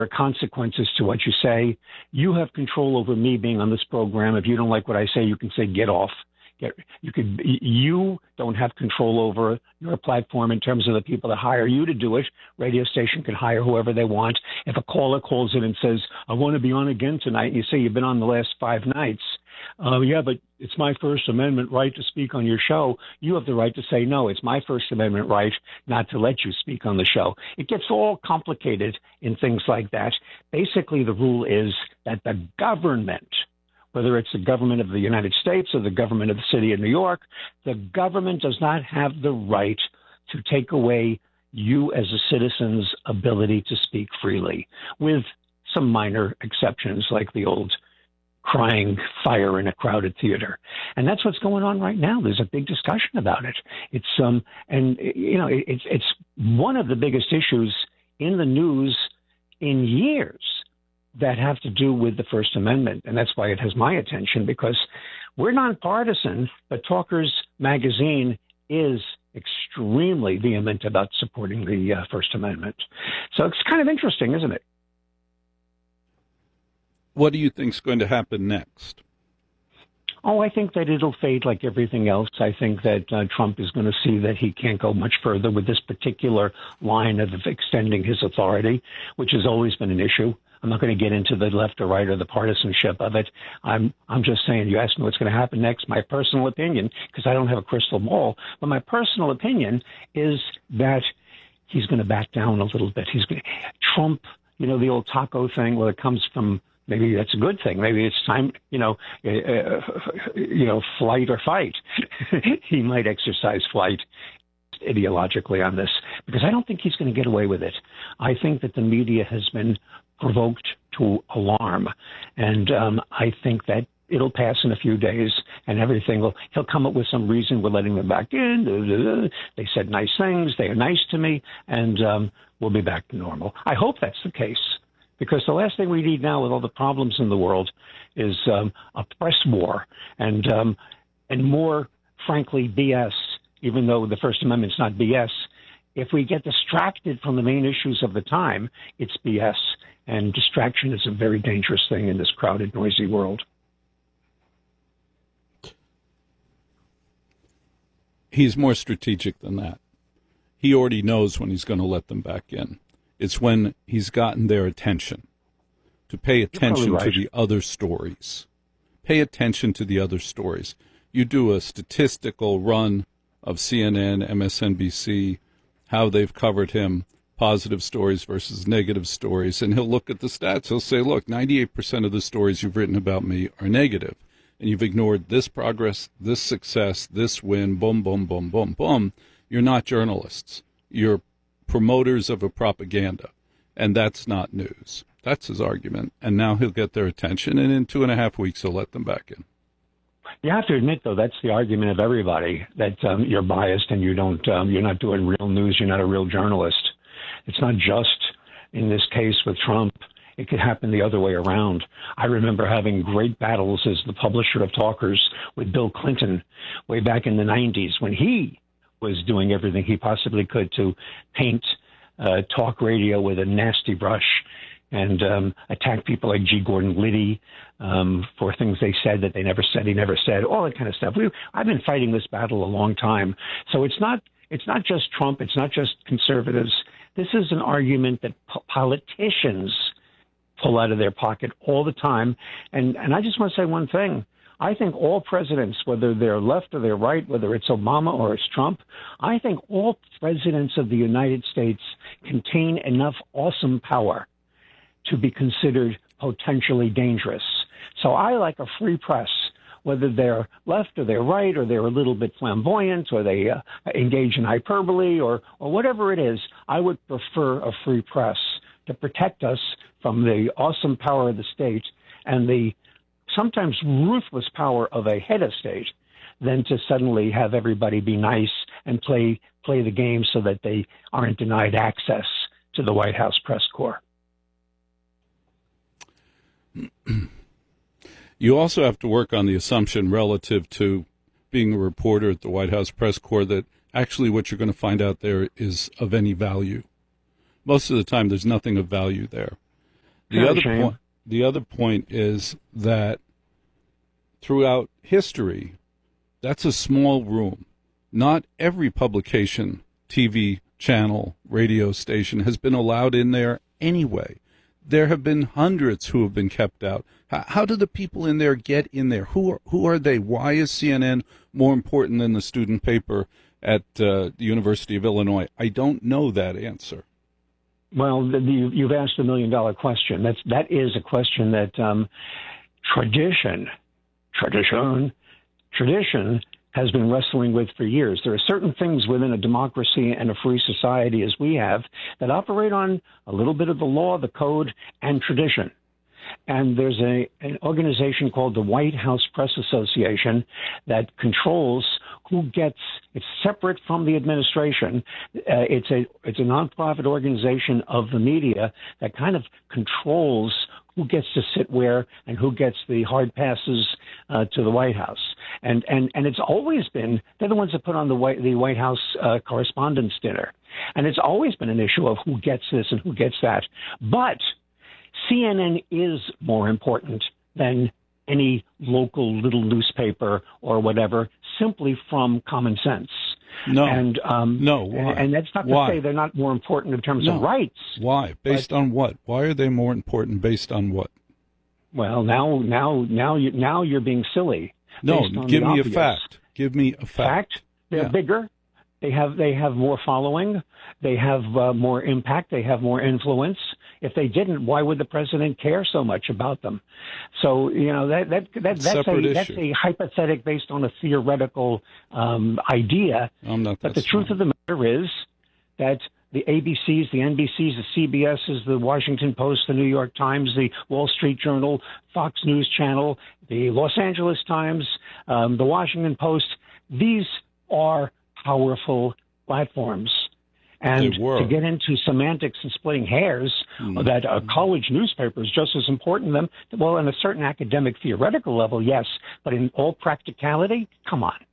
are consequences to what you say. You have control over me being on this program. If you don't like what I say, you can say, get off. You don't have control over your platform in terms of the people that hire you to do it. Radio station can hire whoever they want. If a caller calls in and says, I want to be on again tonight, and you say you've been on the last 5 nights, yeah, but it's my First Amendment right to speak on your show. You have the right to say, no, it's my First Amendment right not to let you speak on the show. It gets all complicated in things like that. Basically, the rule is that the government, whether it's the government of the United States or the government of the city of New York, the government does not have the right to take away you as a citizen's ability to speak freely, with some minor exceptions like the old crying fire in a crowded theater. And that's what's going on right now. There's a big discussion about it. It's one of the biggest issues in the news in years that have to do with the First Amendment. And that's why it has my attention, because we're nonpartisan, but Talkers Magazine is extremely vehement about supporting the First Amendment. So it's kind of interesting, isn't it? What do you think is going to happen next? Oh, I think that it'll fade like everything else. I think that Trump is going to see that he can't go much further with this particular line of extending his authority, which has always been an issue. I'm not going to get into the left or right or the partisanship of it. I'm just saying, you asked me what's going to happen next. My personal opinion, because I don't have a crystal ball, but my personal opinion is that he's going to back down a little bit. Trump, the old taco thing, well, it comes from, maybe that's a good thing. Maybe it's time, flight or fight. He might exercise flight ideologically on this, because I don't think he's going to get away with it. I think that the media has been provoked to alarm, and I think that it'll pass in a few days, and he'll come up with some reason. We're letting them back in. They said nice things. They are nice to me, and we'll be back to normal. I hope that's the case, because the last thing we need now with all the problems in the world is a press war and more, frankly, BS, even though the First Amendment's not BS. If we get distracted from the main issues of the time, it's BS. And distraction is a very dangerous thing in this crowded, noisy world. He's more strategic than that. He already knows when he's going to let them back in. It's when he's gotten their attention, to pay attention to the other stories. Pay attention to the other stories. You do a statistical run of CNN, MSNBC, how they've covered him, positive stories versus negative stories, and he'll look at the stats. He'll say, look, 98% of the stories you've written about me are negative, and you've ignored this progress, this success, this win, boom, boom, boom, boom, boom. You're not journalists. You're promoters of a propaganda, and that's not news. That's his argument, and now he'll get their attention, and in 2.5 weeks he'll let them back in. You have to admit, though, that's the argument of everybody, that you're biased and you're not doing real news, you're not a real journalist. It's not just in this case with Trump. It could happen the other way around. I remember having great battles as the publisher of Talkers with Bill Clinton way back in the 90s, when he was doing everything he possibly could to paint talk radio with a nasty brush and attack people like G. Gordon Liddy for things they said that they never said, he never said, all that kind of stuff. I've been fighting this battle a long time. So it's not just Trump. It's not just conservatives. This is an argument that politicians pull out of their pocket all the time. And I just want to say one thing. I think all presidents, whether they're left or they're right, whether it's Obama or it's Trump, I think all presidents of the United States contain enough awesome power to be considered potentially dangerous. So I like a free press, whether they're left or they're right, or they're a little bit flamboyant, or they engage in hyperbole, or whatever it is. I would prefer a free press to protect us from the awesome power of the state and the sometimes ruthless power of a head of state than to suddenly have everybody be nice and play the game so that they aren't denied access to the White House press corps. You also have to work on the assumption relative to being a reporter at the White House press corps that actually what you're going to find out there is of any value. Most of the time, there's nothing of value there. The other point is that throughout history, that's a small room. Not every publication, TV channel, radio station has been allowed in there anyway. There have been hundreds who have been kept out. How do the people in there get in there? Who are they? Why is CNN more important than the student paper at the University of Illinois? I don't know that answer. Well, you've asked $1 million question. That is a question that tradition has been wrestling with for years. There are certain things within a democracy and a free society as we have that operate on a little bit of the law, the code, and tradition. And there's an organization called the White House Press Association that controls who gets. It's separate from the administration. It's a nonprofit organization of the media that kind of controls who gets to sit where and who gets the hard passes to the White House. And it's always been, they're the ones that put on the White House Correspondents' Dinner. And it's always been an issue of who gets this and who gets that. But CNN is more important than any local little newspaper or whatever, simply from common sense. No. No. Why? And that's not to say they're not more important in terms of rights. Why? Based on what? Why are they more important based on what? Well, now you're being silly. No, give me a fact. Give me a fact. They're bigger. They have more following. They have more impact. They have more influence. If they didn't, why would the president care so much about them? So that's a hypothetical based on a theoretical idea. But the truth of the matter is that the ABCs, the NBCs, the CBSs, the Washington Post, the New York Times, the Wall Street Journal, Fox News Channel, the Los Angeles Times, the Washington Post, these are powerful platforms. And to get into semantics and splitting hairs, that a college newspaper is just as important to them, well, in a certain academic theoretical level, yes, but in all practicality, come on.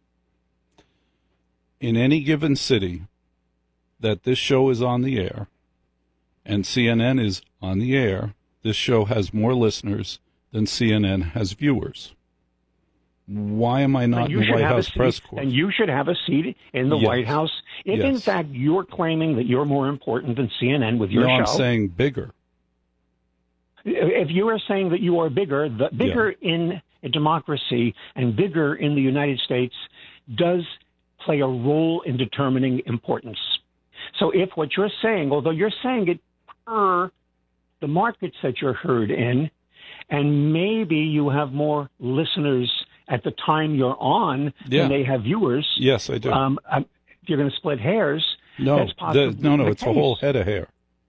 In any given city that this show is on the air and CNN is on the air, this show has more listeners than CNN has viewers. Why am I not in the White House press corps? And you should have a seat in the White House if, in fact, you're claiming that you're more important than CNN with your show. No, I'm saying bigger. If you are saying that you are bigger, bigger in a democracy and bigger in the United States does play a role in determining importance. So if what you're saying, although you're saying it per the markets that you're heard in, and maybe you have more listeners at the time you're on than they have viewers. Yes, I do. If you're going to split hairs, no, that's possibly no, it's a whole head of hair.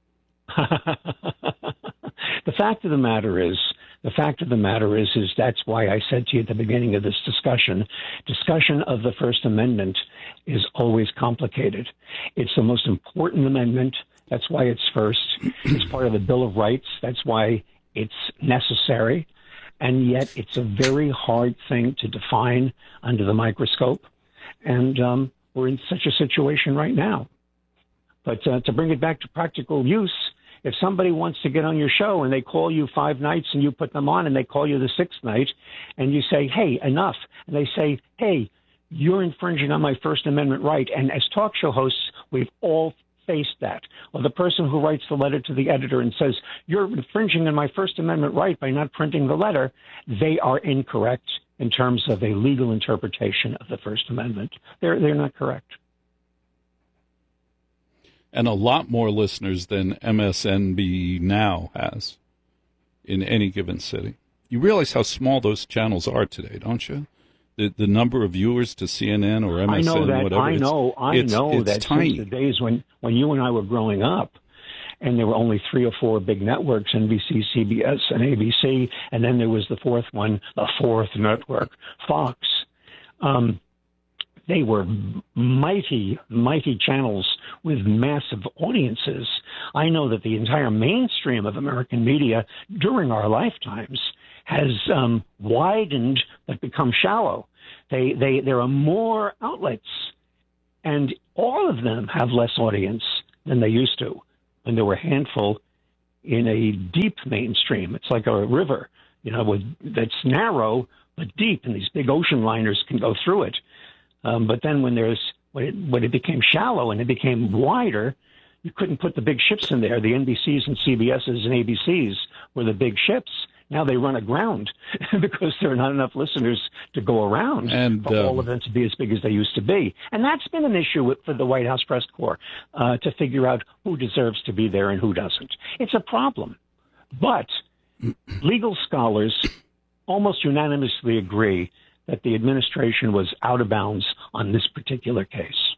The fact of the matter is that's why I said to you at the beginning of this discussion of the First Amendment is always complicated. It's the most important amendment. That's why it's first. It's part of the Bill of Rights. That's why it's necessary. And yet it's a very hard thing to define under the microscope. And we're in such a situation right now. But to bring it back to practical use, if somebody wants to get on your show and they call you 5 nights and you put them on and they call you the 6th night and you say, hey, enough. And they say, hey, you're infringing on my First Amendment right. And as talk show hosts, we've all faced that. Or the person who writes the letter to the editor and says, you're infringing on my First Amendment right by not printing the letter, they are incorrect in terms of a legal interpretation of the First Amendment. They're not correct. And a lot more listeners than MSNB now has in any given city. You realize how small those channels are today, don't you? The number of viewers to CNN or MSN, I know that. Whatever. I know that tiny. Since the days when you and I were growing up, and there were only 3 or 4 big networks, NBC, CBS, and ABC, and then there was the fourth one, the fourth network, Fox. They were mighty, mighty channels with massive audiences. I know that the entire mainstream of American media during our lifetimes has widened but become shallow. There are more outlets, and all of them have less audience than they used to when there were a handful in a deep mainstream. It's like a river, that's narrow but deep, and these big ocean liners can go through it. But then when it became shallow and it became wider, you couldn't put the big ships in there. The NBCs and CBSs and ABCs were the big ships. Now they run aground because there are not enough listeners to go around for all of them to be as big as they used to be. And that's been an issue for the White House Press Corps, to figure out who deserves to be there and who doesn't. It's a problem. But legal scholars almost unanimously agree that the administration was out of bounds on this particular case.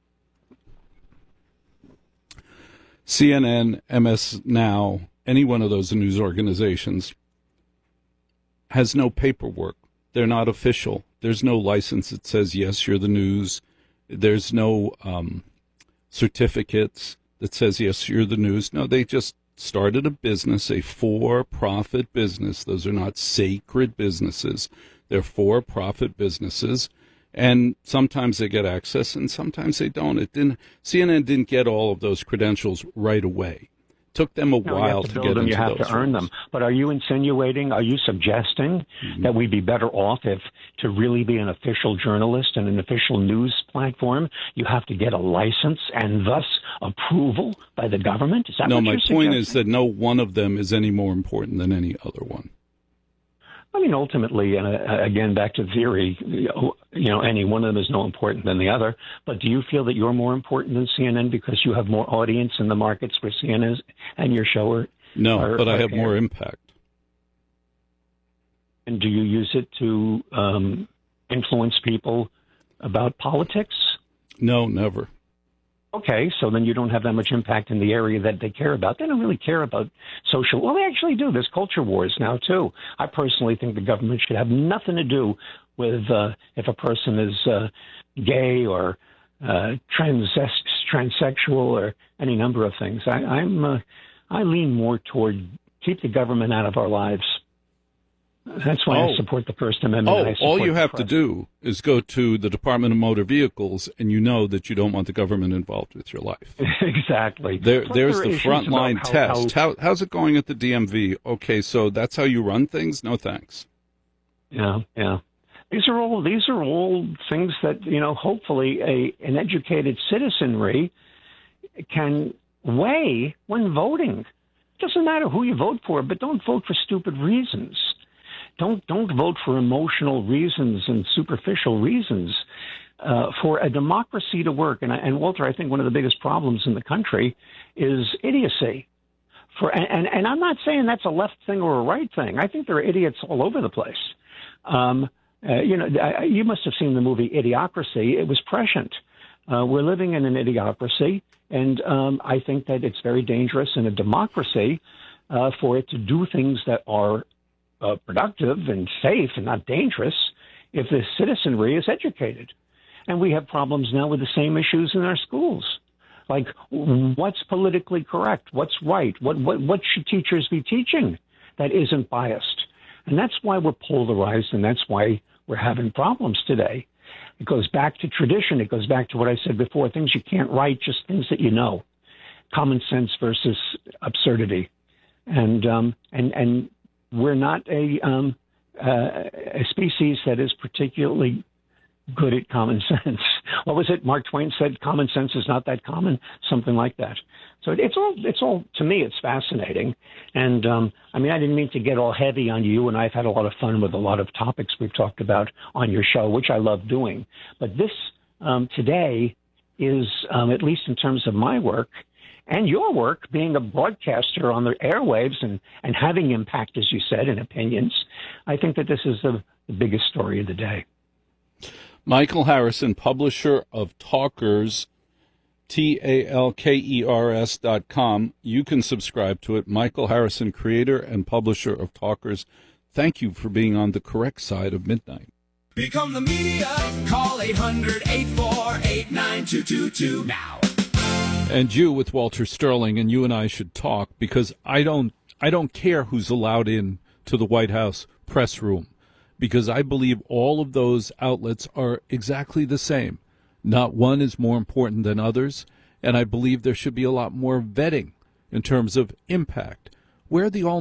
CNN, MS Now, any one of those news organizations has no paperwork. They're not official. There's no license that says, yes, you're the news. There's no certificates that says, yes, you're the news. No, they just started a business, a for-profit business. Those are not sacred businesses. They're for-profit businesses. And sometimes they get access and sometimes they don't. CNN didn't get all of those credentials right away. Took them a while to get into those. You have to earn them. But are you suggesting that we'd be better off if, to really be an official journalist and an official news platform, you have to get a license and thus approval by the government? Is that what you're suggesting? No, my point is that no one of them is any more important than any other one. I mean, ultimately, and again, back to theory, any one of them is no important than the other. But do you feel that you're more important than CNN because you have more audience in the markets where CNN is and your show are? No, but I have more impact. And do you use it to influence people about politics? No, never. Okay, so then you don't have that much impact in the area that they care about. They don't really care about social. Well, they actually do. There's culture wars now, too. I personally think the government should have nothing to do with if a person is gay or transsexual or any number of things. I lean more toward keep the government out of our lives. That's why I support the First Amendment. All you have to do is go to the Department of Motor Vehicles, and you know that you don't want the government involved with your life. Exactly. There's the frontline test. How's it going at the DMV? Okay, so that's how you run things? No thanks. Yeah. These are all things that, hopefully an educated citizenry can weigh when voting. It doesn't matter who you vote for, but don't vote for stupid reasons. Don't vote for emotional reasons and superficial reasons. For a democracy to work, and Walter, I think one of the biggest problems in the country is idiocy. And I'm not saying that's a left thing or a right thing. I think there are idiots all over the place. You must have seen the movie Idiocracy. It was prescient. We're living in an idiocracy, and I think that it's very dangerous in a democracy for it to do things that are productive and safe and not dangerous if the citizenry is educated. And we have problems now with the same issues in our schools. Like, what's politically correct? What's right? What should teachers be teaching that isn't biased? And that's why we're polarized, and that's why we're having problems today. It goes back to tradition. It goes back to what I said before, things you can't write, just things that you know. Common sense versus absurdity. And we're not a species that is particularly good at common sense. What was it? Mark Twain said, common sense is not that common, something like that. So it's all, to me, it's fascinating. And I didn't mean to get all heavy on you, and I've had a lot of fun with a lot of topics we've talked about on your show, which I love doing. But this today is, at least in terms of my work and your work, being a broadcaster on the airwaves and having impact, as you said, and opinions, I think that this is the biggest story of the day. Michael Harrison, publisher of Talkers, TALKERS.com. You can subscribe to it. Michael Harrison, creator and publisher of Talkers. Thank you for being on the correct side of midnight. Become the media. Call 800-848-9222 now. And you with Walter Sterling, and you and I should talk, because I don't care who's allowed in to the White House press room, because I believe all of those outlets are exactly the same. Not one is more important than others, and I believe there should be a lot more vetting in terms of impact. We're the all